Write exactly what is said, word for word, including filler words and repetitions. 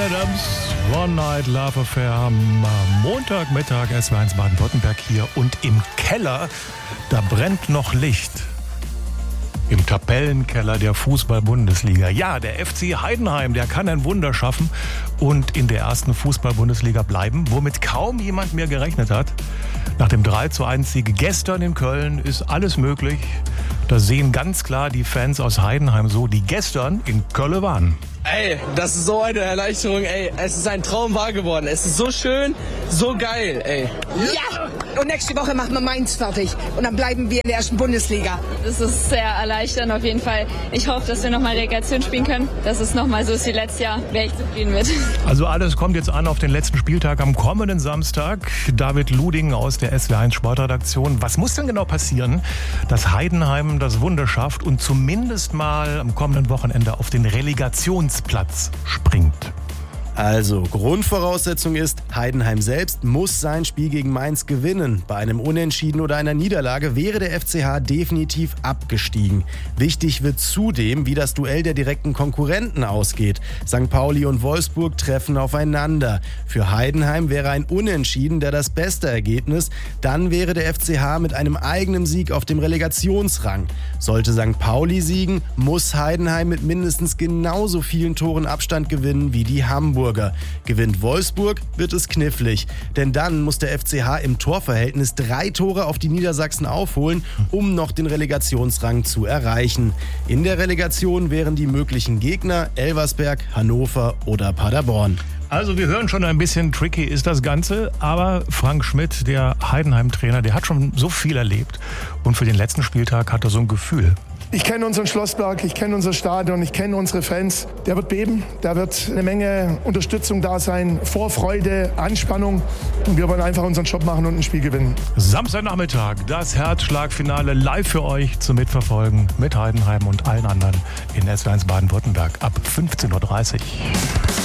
Adams, One Night Love Affair am Montagmittag, S W eins Baden-Württemberg hier. Und im Keller, da brennt noch Licht. Im Tabellenkeller der Fußball-Bundesliga. Ja, der F C Heidenheim, der kann ein Wunder schaffen und in der ersten Fußball-Bundesliga bleiben, womit kaum jemand mehr gerechnet hat. Nach dem drei zu eins Sieg gestern in Köln ist alles möglich. Das sehen ganz klar die Fans aus Heidenheim so, die gestern in Köln waren. Ey, das ist so eine Erleichterung, ey. Es ist ein Traum wahr geworden. Es ist so schön, so geil, ey. Ja! Und nächste Woche machen wir Mainz fertig. Und dann bleiben wir in der ersten Bundesliga. Das ist sehr erleichternd auf jeden Fall. Ich hoffe, dass wir nochmal Relegation spielen können. Dass es nochmal so ist wie letztes Jahr. Wäre ich zufrieden mit. Also alles kommt jetzt an auf den letzten Spieltag am kommenden Samstag. David Luding aus der S W eins Sportredaktion. Was muss denn genau passieren, dass Heidenheim das Wunder schafft und zumindest mal am kommenden Wochenende auf den Relegationsplatz springt? Also, Grundvoraussetzung ist, Heidenheim selbst muss sein Spiel gegen Mainz gewinnen. Bei einem Unentschieden oder einer Niederlage wäre der F C H definitiv abgestiegen. Wichtig wird zudem, wie das Duell der direkten Konkurrenten ausgeht. Sankt Pauli und Wolfsburg treffen aufeinander. Für Heidenheim wäre ein Unentschieden der das beste Ergebnis. Dann wäre der F C H mit einem eigenen Sieg auf dem Relegationsrang. Sollte Sankt Pauli siegen, muss Heidenheim mit mindestens genauso vielen Toren Abstand gewinnen wie die Hamburger. Gewinnt Wolfsburg, wird es knifflig. Denn dann muss der F C H im Torverhältnis drei Tore auf die Niedersachsen aufholen, um noch den Relegationsrang zu erreichen. In der Relegation wären die möglichen Gegner Elversberg, Hannover oder Paderborn. Also wir hören schon, ein bisschen tricky ist das Ganze, aber Frank Schmidt, der Heidenheim-Trainer, der hat schon so viel erlebt und für den letzten Spieltag hat er so ein Gefühl. Ich kenne unseren Schlossberg, ich kenne unser Stadion, ich kenne unsere Fans. Der wird beben, da wird eine Menge Unterstützung da sein, Vorfreude, Anspannung. Und wir wollen einfach unseren Job machen und ein Spiel gewinnen. Samstagnachmittag, das Herzschlagfinale live für euch zum Mitverfolgen mit Heidenheim und allen anderen in S W eins Baden-Württemberg ab fünfzehn Uhr dreißig.